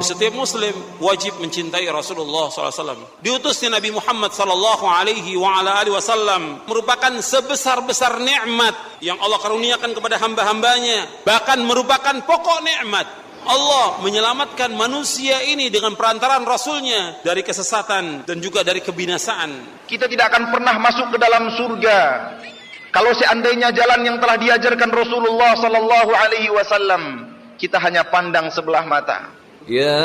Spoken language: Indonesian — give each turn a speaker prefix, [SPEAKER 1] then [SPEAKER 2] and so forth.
[SPEAKER 1] setiap muslim wajib mencintai Rasulullah SAW. Diutusnya Nabi Muhammad SAW merupakan sebesar-besar nikmat yang Allah karuniakan kepada hamba-hambanya. Bahkan merupakan pokok nikmat. Allah menyelamatkan manusia ini dengan perantaraan Rasulnya dari kesesatan dan juga dari kebinasaan.
[SPEAKER 2] Kita tidak akan pernah masuk ke dalam surga kalau seandainya jalan yang telah diajarkan Rasulullah SAW kita hanya pandang sebelah mata.
[SPEAKER 3] Ya